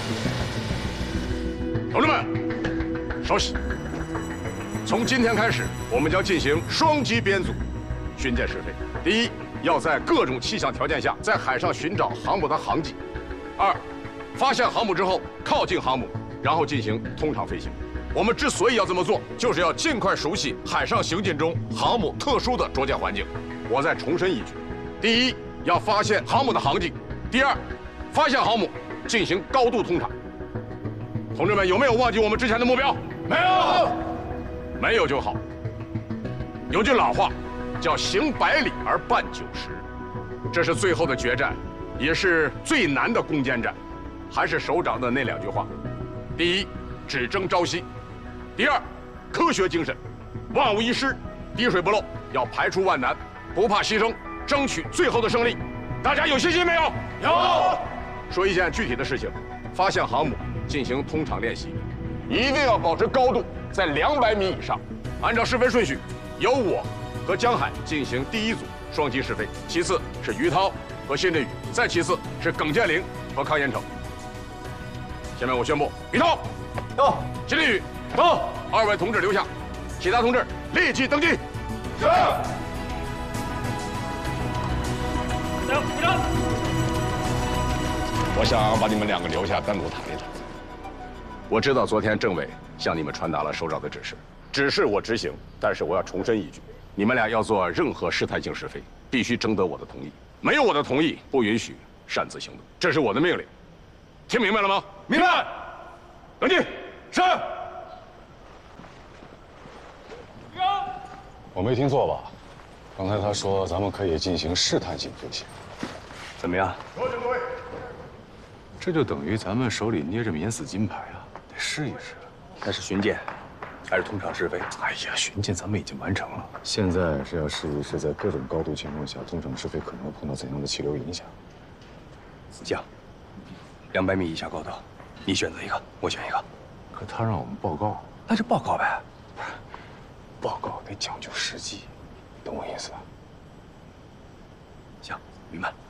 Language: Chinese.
同志们，稍息。从今天开始，我们将进行双击编组巡检试飞。第一，要在各种气象条件下在海上寻找航母的航迹；二，发现航母之后靠近航母，然后进行通常飞行。我们之所以要这么做，就是要尽快熟悉海上行进中航母特殊的着舰环境。我再重申一句：第一，要发现航母的航迹；第二，发现航母进行高度通查。同志们，有没有忘记我们之前的目标？没有，没有就好。有句老话，叫行100里而伴90。这是最后的决战，也是最难的攻坚战。还是首长的那2句话：第一，只争朝夕；第二，科学精神，万无一失，滴水不漏，要排除万难，不怕牺牲，争取最后的胜利。大家有信心没有？有。说一件具体的事情，发现航母进行通场练习，一定要保持高度在200米以上。按照试飞顺序，由我和江海进行第一组双击试飞，其次是于涛和辛振宇，再其次是耿建林和康延成。下面我宣布，于涛到，辛振宇到，2位同志留下，其他同志立即登记。是。加油，紧张！我想把你们2个留下，单独谈一谈。我知道昨天政委向你们传达了首长的指示，指示我执行，但是我要重申一句，你们俩要做任何试探性试飞，必须征得我的同意，没有我的同意，不允许擅自行动，这是我的命令。听明白了吗？明白。登记。是。 我没听错吧？刚才他说咱们可以进行试探性飞行， 怎么样？ 有请各位。 这就等于咱们手里捏着免死金牌啊，得试一试。 那是巡检，还是通常试飞？ 哎呀，巡检咱们已经完成了，现在是要试一试在各种高度情况下通常试飞可能会碰到怎样的气流影响。 降，200米以下高度，你选择一个，我选一个。 可他让我们报告， 那就报告呗。 报告得讲究实际，懂我意思？ 行，明白。